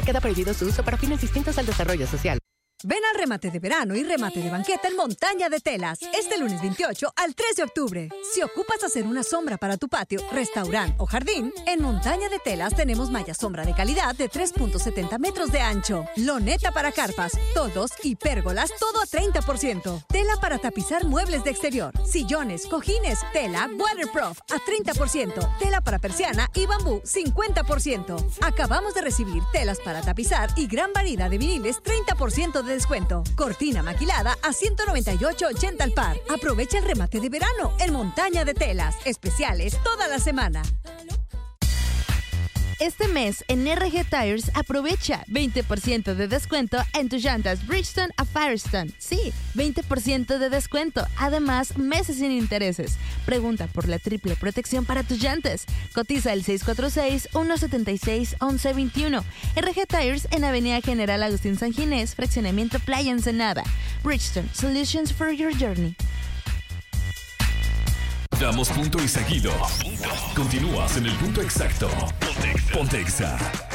Queda prohibido su uso para fines distintos al desarrollo social. Ven al remate de verano y remate de banqueta en Montaña de Telas, este lunes 28 al 3 de octubre. Si ocupas hacer una sombra para tu patio, restaurante o jardín, en Montaña de Telas tenemos malla sombra de calidad de 3.70 metros de ancho, loneta para carpas, toldos y pérgolas, todo a 30%. Tela para tapizar muebles de exterior, sillones, cojines, tela waterproof a 30%. Tela para persiana y bambú 50%. Acabamos de recibir telas para tapizar y gran variedad de viniles 30% de descuento. Cortina maquilada a $198.80 al par. Aprovecha el remate de verano en Montaña de Telas. Especiales toda la semana. Este mes en RG Tires aprovecha 20% de descuento en tus llantas Bridgestone a Firestone. Sí, 20% de descuento. Además, meses sin intereses. Pregunta por la triple protección para tus llantas. Cotiza el 646-176-1121. RG Tires en Avenida General Agustín San Ginés, Fraccionamiento Playa Ensenada. Bridgestone, Solutions for your journey. Damos punto y seguido. Continúas en el punto exacto. Ponte Exa.